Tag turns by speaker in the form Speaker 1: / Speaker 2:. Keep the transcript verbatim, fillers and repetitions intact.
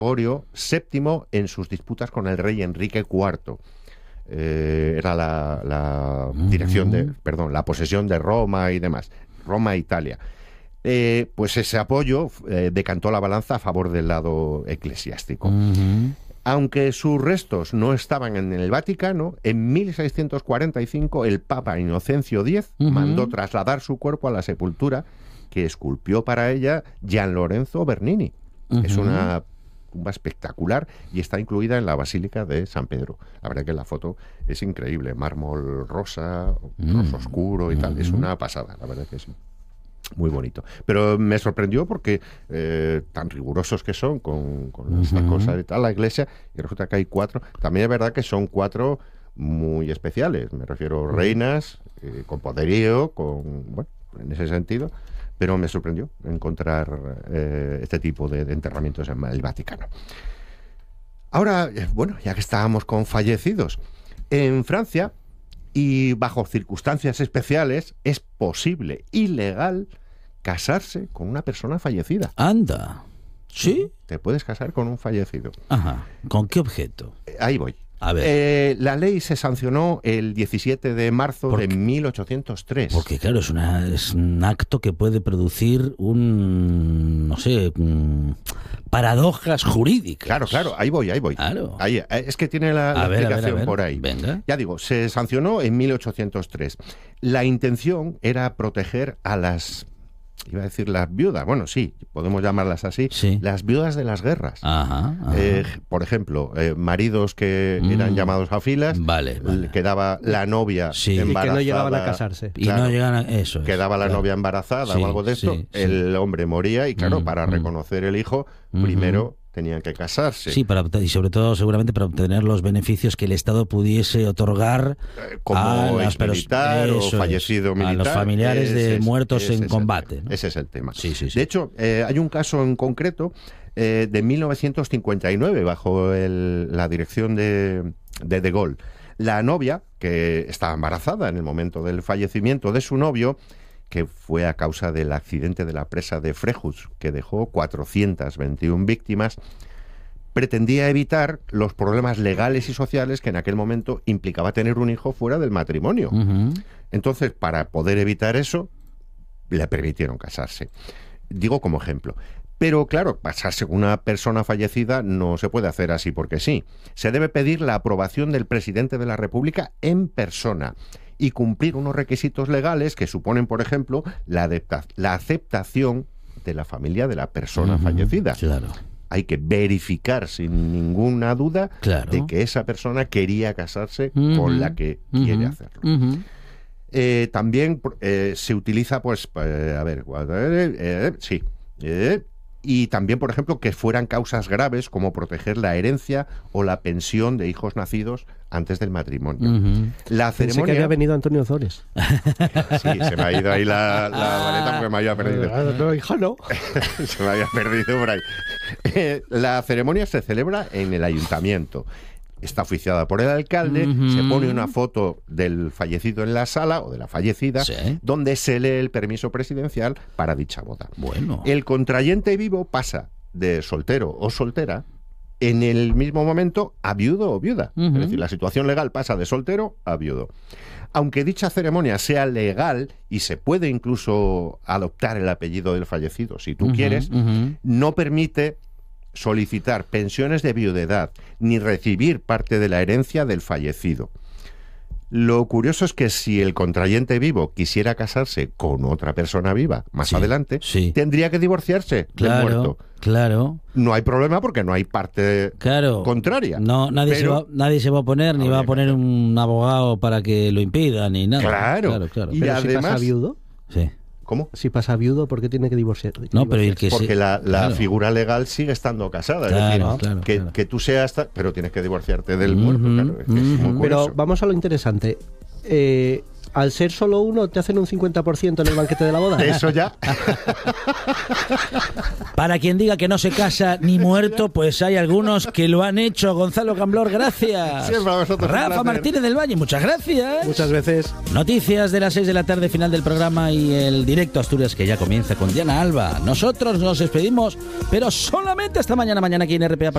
Speaker 1: Gregorio séptimo en sus disputas con el rey Enrique cuarto. Eh, era la, la dirección de, perdón, la posesión de Roma y demás. Roma e Italia. Eh, pues ese apoyo eh, decantó la balanza a favor del lado eclesiástico.
Speaker 2: Uh-huh.
Speaker 1: Aunque sus restos no estaban en el Vaticano, en mil seiscientos cuarenta y cinco el Papa Inocencio X
Speaker 2: Uh-huh.
Speaker 1: mandó trasladar su cuerpo a la sepultura que esculpió para ella Gian Lorenzo Bernini.
Speaker 2: Uh-huh.
Speaker 1: Es una tumba espectacular y está incluida en la Basílica de San Pedro. La verdad que la foto es increíble, mármol rosa,
Speaker 2: Uh-huh.
Speaker 1: rosa oscuro y tal. Es una pasada, la verdad que sí. Muy bonito. Pero me sorprendió porque eh, tan rigurosos que son con, con
Speaker 2: Uh-huh.
Speaker 1: estas cosas y tal, la iglesia, y resulta que hay cuatro. También es verdad que son cuatro muy especiales. Me refiero a reinas, eh, con poderío, con bueno, en ese sentido. Pero me sorprendió encontrar eh, este tipo de, de enterramientos en el Vaticano. Ahora, eh, bueno, ya que estábamos con fallecidos, en Francia, y bajo circunstancias especiales, es posible y legal casarse con una persona fallecida.
Speaker 2: Anda. ¿Sí?
Speaker 1: Te puedes casar con un fallecido.
Speaker 2: Ajá. ¿Con qué objeto?
Speaker 1: Eh, Ahí voy.
Speaker 2: A ver.
Speaker 1: Eh, la ley se sancionó el diecisiete de marzo
Speaker 2: ¿Por
Speaker 1: de
Speaker 2: qué?
Speaker 1: mil ochocientos tres.
Speaker 2: Porque claro, es, una, es un acto que puede producir un, no sé, un, paradojas jurídicas.
Speaker 1: Claro, claro, ahí voy, ahí voy.
Speaker 2: Claro.
Speaker 1: Ahí, eh, es que tiene la, la
Speaker 2: A ver, a ver, a
Speaker 1: explicación
Speaker 2: ver.
Speaker 1: por ahí.
Speaker 2: Venga.
Speaker 1: Ya digo, se sancionó en mil ochocientos tres. La intención era proteger a las, iba a decir las viudas, bueno, sí, podemos llamarlas así,
Speaker 2: Sí.
Speaker 1: las viudas de las guerras.
Speaker 2: Ajá. ajá.
Speaker 1: Eh, por ejemplo, eh, maridos que
Speaker 2: Mm.
Speaker 1: eran llamados a filas,
Speaker 2: Vale, vale.
Speaker 1: quedaba la novia
Speaker 2: Sí. Y que no
Speaker 1: embarazada.
Speaker 3: que no llegaban a casarse.
Speaker 2: Y
Speaker 1: claro,
Speaker 2: no llegan a eso. es,
Speaker 1: quedaba la
Speaker 2: claro.
Speaker 1: novia embarazada
Speaker 2: Sí,
Speaker 1: o algo de esto,
Speaker 2: sí, sí.
Speaker 1: el hombre moría y claro,
Speaker 2: Mm,
Speaker 1: para
Speaker 2: mm.
Speaker 1: reconocer el hijo,
Speaker 2: Ujú.
Speaker 1: primero tenían que casarse.
Speaker 2: Sí, para, obte- y sobre todo seguramente para obtener los beneficios que el Estado pudiese otorgar
Speaker 1: Eh, como
Speaker 2: a las
Speaker 1: ex militar
Speaker 2: pers-
Speaker 1: o
Speaker 2: eso es,
Speaker 1: fallecido militar.
Speaker 2: a los familiares de
Speaker 1: Ese es-
Speaker 2: muertos
Speaker 1: ese
Speaker 2: en
Speaker 1: es el
Speaker 2: combate,
Speaker 1: tema,
Speaker 2: ¿no?
Speaker 1: Ese es el tema.
Speaker 2: Sí, sí, sí.
Speaker 1: De hecho, eh, hay un caso en concreto eh, de mil novecientos cincuenta y nueve bajo el- la dirección de, de De Gaulle. La novia, que estaba embarazada en el momento del fallecimiento de su novio, que fue a causa del accidente de la presa de Frejus, que dejó cuatrocientas veintiuna víctimas, pretendía evitar los problemas legales y sociales que en aquel momento implicaba tener un hijo fuera del matrimonio.
Speaker 2: Ujú.
Speaker 1: Entonces, para poder evitar eso, le permitieron casarse. Digo como ejemplo. Pero claro, casarse con una persona fallecida no se puede hacer así porque sí. Se debe pedir la aprobación del presidente de la República en persona y cumplir unos requisitos legales que suponen, por ejemplo, la, adepta- la aceptación de la familia de la persona
Speaker 2: Ujú.
Speaker 1: fallecida.
Speaker 2: Claro.
Speaker 1: Hay que verificar sin ninguna duda
Speaker 2: Claro.
Speaker 1: de que esa persona quería casarse
Speaker 2: Ujú.
Speaker 1: con la que quiere
Speaker 2: Ujú.
Speaker 1: hacerlo.
Speaker 2: Ujú.
Speaker 1: Eh, también eh, se utiliza, pues, eh, a ver, eh, eh, sí, eh, y también, por ejemplo, que fueran causas graves como proteger la herencia o la pensión de hijos nacidos antes del matrimonio.
Speaker 2: Ujú.
Speaker 1: La
Speaker 3: Pensé que
Speaker 1: ceremonia...
Speaker 3: había venido Antonio Ozores.
Speaker 1: Sí, se me ha ido ahí la, la vareta porque me había perdido.
Speaker 3: Ah, no, hijo, no.
Speaker 1: Se me había perdido por ahí. Eh, la ceremonia se celebra en el ayuntamiento. Está oficiada por el alcalde,
Speaker 2: Ujú.
Speaker 1: se pone una foto del fallecido en la sala o de la fallecida,
Speaker 2: Sí.
Speaker 1: donde se lee el permiso presidencial para dicha boda.
Speaker 2: Bueno.
Speaker 1: El contrayente vivo pasa de soltero o soltera en el mismo momento a viudo o viuda.
Speaker 2: Ujú.
Speaker 1: Es decir, la situación legal pasa de soltero a viudo. Aunque dicha ceremonia sea legal y se puede incluso adoptar el apellido del fallecido, si tú
Speaker 2: Ujú,
Speaker 1: quieres,
Speaker 2: ujú.
Speaker 1: no permite solicitar pensiones de viudedad ni recibir parte de la herencia del fallecido. Lo curioso es que si el contrayente vivo quisiera casarse con otra persona viva más
Speaker 2: Sí,
Speaker 1: adelante,
Speaker 2: sí.
Speaker 1: tendría que divorciarse del
Speaker 2: Claro,
Speaker 1: muerto.
Speaker 2: claro,
Speaker 1: No hay problema porque no hay parte
Speaker 2: claro.
Speaker 1: contraria.
Speaker 2: No, nadie, se
Speaker 1: Pero-
Speaker 2: va, nadie se va a oponer, ni
Speaker 1: Habría
Speaker 2: va a
Speaker 1: que
Speaker 2: poner un abogado para que lo impida, ni nada.
Speaker 1: Claro.
Speaker 2: claro, claro.
Speaker 1: Y
Speaker 3: Pero si
Speaker 1: además-
Speaker 3: pasa viudo,
Speaker 2: Sí.
Speaker 1: ¿Cómo?
Speaker 3: si pasa viudo, ¿por qué tiene que divorciar?
Speaker 2: No, pero el que
Speaker 1: Porque
Speaker 2: se-
Speaker 1: la, la
Speaker 2: claro.
Speaker 1: figura legal sigue estando casada.
Speaker 2: Claro,
Speaker 1: es decir,
Speaker 2: claro,
Speaker 1: que,
Speaker 2: claro.
Speaker 1: que tú seas... ta- Pero tienes que divorciarte del
Speaker 2: Ujú,
Speaker 1: muerto. Claro, es que es muy
Speaker 2: ujú.
Speaker 3: Pero
Speaker 1: curioso.
Speaker 3: vamos a lo interesante. Eh, al ser solo uno, ¿te hacen un cincuenta por ciento en el banquete de la boda?
Speaker 1: Eso ya...
Speaker 2: Para quien diga que no se casa ni muerto, pues hay algunos que lo han hecho. Gonzalo Camblor, gracias.
Speaker 1: Siempre a vosotros, un
Speaker 2: Rafa
Speaker 1: placer.
Speaker 2: Martínez del Valle, muchas gracias.
Speaker 3: Muchas veces.
Speaker 2: Noticias de las seis de la tarde, final del programa y el directo a Asturias que ya comienza con Diana Alba. Nosotros nos despedimos, pero solamente hasta mañana, mañana aquí en R P A.